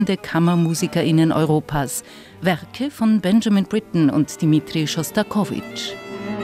der KammermusikerInnen Europas. Werke von Benjamin Britten und Dmitri Schostakowitsch.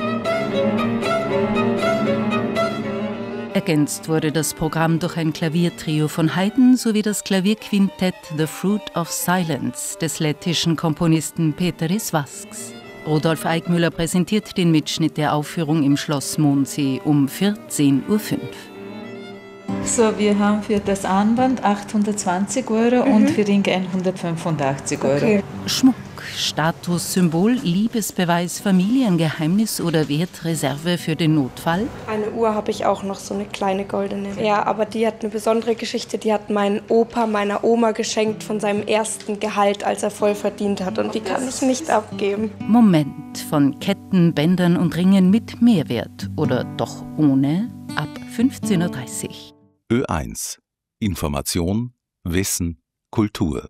Ergänzt wurde das Programm durch ein Klaviertrio von Haydn sowie das Klavierquintett The Fruit of Silence des lettischen Komponisten Peteris Vasks. Rudolf Eickmüller präsentiert den Mitschnitt der Aufführung im Schloss Mondsee um 14:05 Uhr. So, wir haben für das Armband 820 € und für Ring 185 €. Okay. Schmuck, Status, Symbol, Liebesbeweis, Familiengeheimnis oder Wertreserve für den Notfall? Eine Uhr habe ich auch noch, so eine kleine goldene. Ja, aber die hat eine besondere Geschichte. Die hat mein Opa meiner Oma geschenkt von seinem ersten Gehalt, als er voll verdient hat. Und die kann ich nicht abgeben. Moment von Ketten, Bändern und Ringen mit Mehrwert oder doch ohne ab 15:30 Uhr. Ö1. Information, Wissen, Kultur.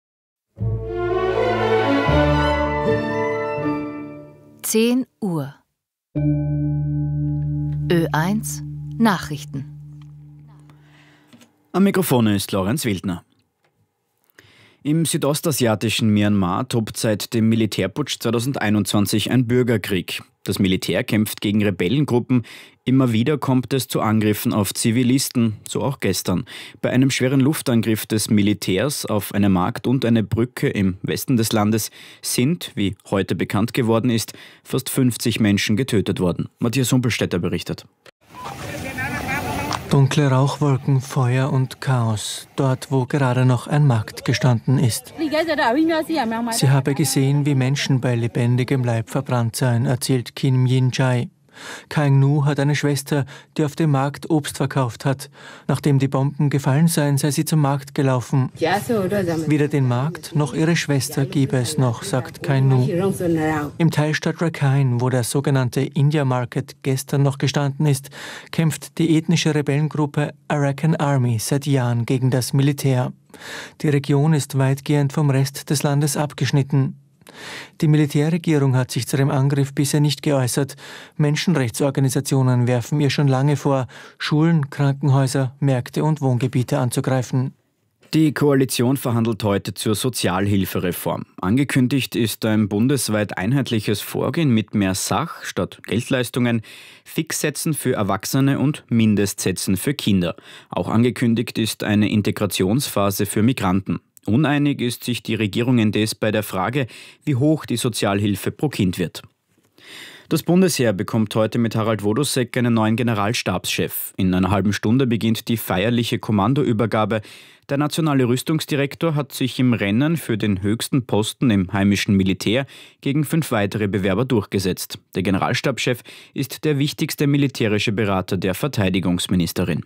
(10 Uhr) Ö1 Nachrichten. Am Mikrofon ist Lorenz Wildner. Im südostasiatischen Myanmar tobt seit dem Militärputsch 2021 ein Bürgerkrieg. Das Militär kämpft gegen Rebellengruppen. Immer wieder kommt es zu Angriffen auf Zivilisten, so auch gestern. Bei einem schweren Luftangriff des Militärs auf eine Markt und eine Brücke im Westen des Landes sind, wie heute bekannt geworden ist, fast 50 Menschen getötet worden. Matthias Humpelstädter berichtet. Dunkle Rauchwolken, Feuer und Chaos, dort wo gerade noch ein Markt gestanden ist. Sie habe gesehen, wie Menschen bei lebendigem Leib verbrannt seien, erzählt Kim Yin-Chai. Kaing Nu hat eine Schwester, die auf dem Markt Obst verkauft hat. Nachdem die Bomben gefallen seien, sei sie zum Markt gelaufen. Weder den Markt noch ihre Schwester gebe es noch, sagt Kaing Nu. Im Teilstaat Rakhine, wo der sogenannte India Market gestern noch gestanden ist, kämpft die ethnische Rebellengruppe Arakan Army seit Jahren gegen das Militär. Die Region ist weitgehend vom Rest des Landes abgeschnitten. Die Militärregierung hat sich zu dem Angriff bisher nicht geäußert. Menschenrechtsorganisationen werfen ihr schon lange vor, Schulen, Krankenhäuser, Märkte und Wohngebiete anzugreifen. Die Koalition verhandelt heute zur Sozialhilfereform. Angekündigt ist ein bundesweit einheitliches Vorgehen mit mehr Sach- statt Geldleistungen, Fixsätzen für Erwachsene und Mindestsätzen für Kinder. Auch angekündigt ist eine Integrationsphase für Migranten. Uneinig ist sich die Regierung indes bei der Frage, wie hoch die Sozialhilfe pro Kind wird. Das Bundesheer bekommt heute mit Harald Wodosek einen neuen Generalstabschef. In einer halben Stunde beginnt die feierliche Kommandoübergabe. Der nationale Rüstungsdirektor hat sich im Rennen für den höchsten Posten im heimischen Militär gegen 5 weitere Bewerber durchgesetzt. Der Generalstabschef ist der wichtigste militärische Berater der Verteidigungsministerin.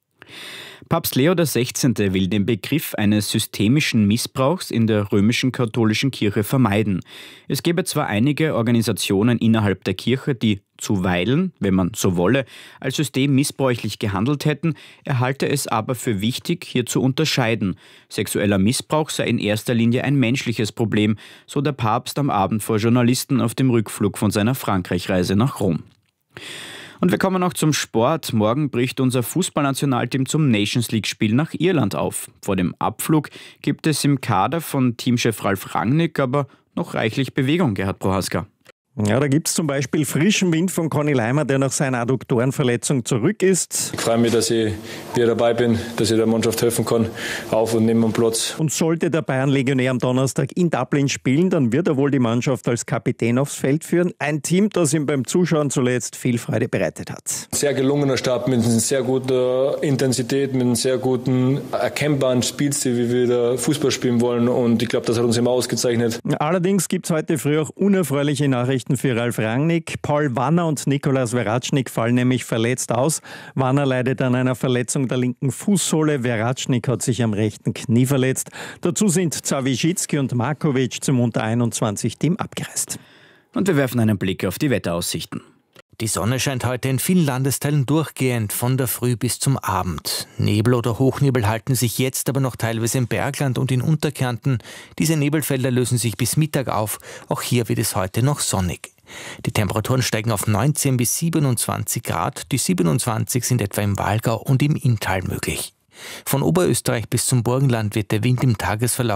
Papst Leo XVI. Will den Begriff eines systemischen Missbrauchs in der römischen katholischen Kirche vermeiden. Es gäbe zwar einige Organisationen innerhalb der Kirche, die zuweilen, wenn man so wolle, als System missbräuchlich gehandelt hätten, er halte es aber für wichtig, hier zu unterscheiden. Sexueller Missbrauch sei in erster Linie ein menschliches Problem, so der Papst am Abend vor Journalisten auf dem Rückflug von seiner Frankreichreise nach Rom. Und wir kommen noch zum Sport. Morgen bricht unser Fußballnationalteam zum Nations-League-Spiel nach Irland auf. Vor dem Abflug gibt es im Kader von Teamchef Ralf Rangnick aber noch reichlich Bewegung, Gerhard Prohaska. Ja, da gibt es zum Beispiel frischen Wind von Conny Leimer, der nach seiner Adduktorenverletzung zurück ist. Ich freue mich, dass ich wieder dabei bin, dass ich der Mannschaft helfen kann, auf und neben dem Platz. Und sollte der Bayern-Legionär am Donnerstag in Dublin spielen, dann wird er wohl die Mannschaft als Kapitän aufs Feld führen. Ein Team, das ihm beim Zuschauen zuletzt viel Freude bereitet hat. Sehr gelungener Start mit einer sehr guten Intensität, mit einem sehr guten, erkennbaren Spielstil, wie wir da Fußball spielen wollen. Und ich glaube, das hat uns immer ausgezeichnet. Allerdings gibt es heute früh auch unerfreuliche Nachrichten für Ralf Rangnick. Paul Wanner und Nikolas Veračnik fallen nämlich verletzt aus. Wanner leidet an einer Verletzung der linken Fußsohle. Veračnik hat sich am rechten Knie verletzt. Dazu sind Zawierzki und Markovic zum Unter-21-Team abgereist. Und wir werfen einen Blick auf die Wetteraussichten. Die Sonne scheint heute in vielen Landesteilen durchgehend, von der Früh bis zum Abend. Nebel oder Hochnebel halten sich jetzt aber noch teilweise im Bergland und in Unterkärnten. Diese Nebelfelder lösen sich bis Mittag auf. Auch hier wird es heute noch sonnig. Die Temperaturen steigen auf 19 bis 27 Grad. Die 27 sind etwa im Walgau und im Inntal möglich. Von Oberösterreich bis zum Burgenland wird der Wind im Tagesverlauf